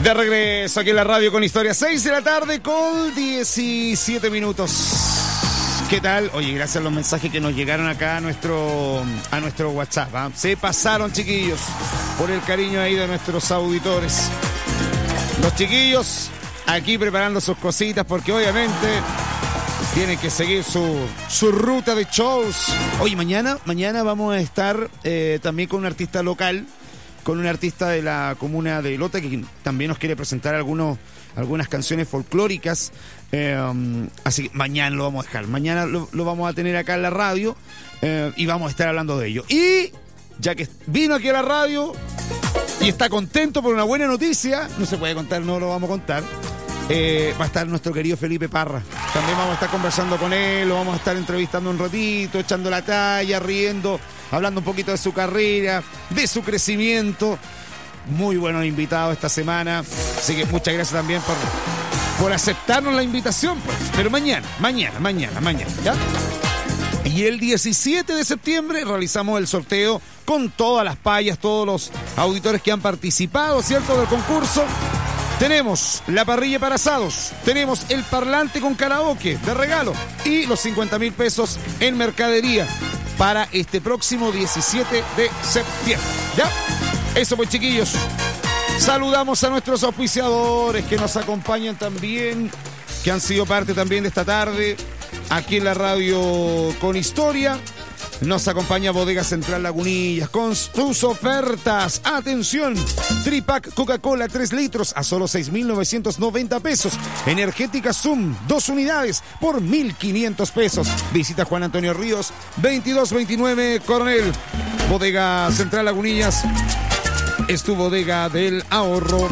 De regreso aquí en la radio con Historia, 6 de la tarde con 17 minutos. ¿Qué tal? Oye, gracias a los mensajes que nos llegaron acá a nuestro WhatsApp. ¿Eh? Se pasaron, chiquillos, por el cariño ahí de nuestros auditores. Los chiquillos aquí preparando sus cositas porque obviamente tienen que seguir su ruta de shows. Oye, mañana vamos a estar también con un artista local, con un artista de la comuna de Lota que también nos quiere presentar algunas canciones folclóricas. Así que mañana lo vamos a dejar. Mañana lo vamos a tener acá en la radio y vamos a estar hablando de ello. Y ya que vino aquí a la radio y está contento por una buena noticia, no se puede contar, no lo vamos a contar. Va a estar nuestro querido Felipe Parra. También vamos a estar conversando con él, lo vamos a estar entrevistando un ratito, echando la talla, riendo, hablando un poquito de su carrera, de su crecimiento. Muy buenos invitados esta semana. Así que muchas gracias también por aceptarnos la invitación. Pues. Pero mañana, ¿ya? Y el 17 de septiembre realizamos el sorteo con todas las payas, todos los auditores que han participado, ¿cierto?, del concurso. Tenemos la parrilla para asados, tenemos el parlante con karaoke de regalo y los 50.000 pesos en mercadería para este próximo 17 de septiembre. ¿Ya? Eso pues, chiquillos. Saludamos a nuestros auspiciadores que nos acompañan también, que han sido parte también de esta tarde aquí en la radio con Historia. Nos acompaña Bodega Central Lagunillas con sus ofertas. Atención, Tripack Coca-Cola 3 litros a solo 6.990 pesos. Energética Zoom 2 unidades por 1.500 pesos. Visita Juan Antonio Ríos 2229 Coronel. Bodega Central Lagunillas es tu bodega del ahorro.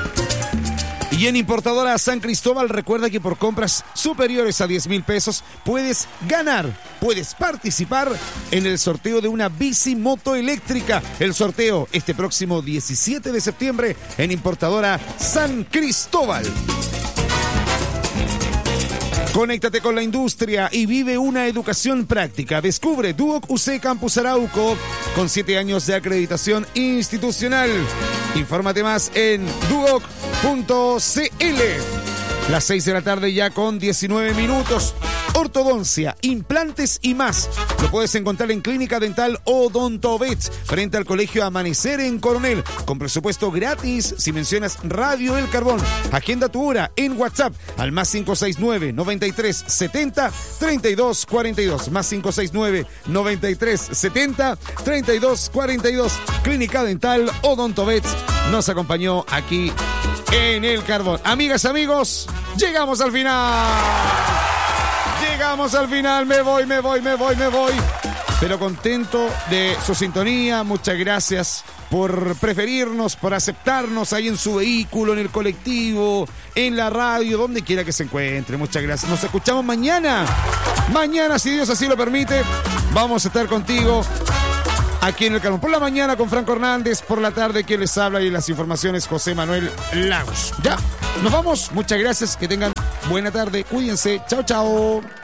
Y en Importadora San Cristóbal, recuerda que por compras superiores a 10.000 pesos puedes participar en el sorteo de una bici moto eléctrica. El sorteo este próximo 17 de septiembre en Importadora San Cristóbal. Conéctate con la industria y vive una educación práctica. Descubre Duoc UC Campus Arauco con 7 años de acreditación institucional. Infórmate más en duoc.cl. Las 6 de la tarde ya con 19 minutos. Ortodoncia, implantes y más. Lo puedes encontrar en Clínica Dental Odontovet, frente al Colegio Amanecer en Coronel, con presupuesto gratis si mencionas Radio El Carbón. Agenda tu hora en WhatsApp al más 569 93 70 32 42. Más 569 93 70 32 42. Clínica Dental Odontovet nos acompañó aquí en El Carbón. Amigas, amigos, llegamos al final. Llegamos al final, me voy. Pero contento de su sintonía. Muchas gracias por preferirnos, por aceptarnos ahí en su vehículo, en el colectivo, en la radio, donde quiera que se encuentre. Muchas gracias. Nos escuchamos mañana. Mañana, si Dios así lo permite, vamos a estar contigo aquí en El Carbón. Por la mañana con Franco Hernández, por la tarde quien les habla y las informaciones José Manuel Lagos. Ya, nos vamos. Muchas gracias. Que tengan buena tarde. Cuídense. Chao, chao.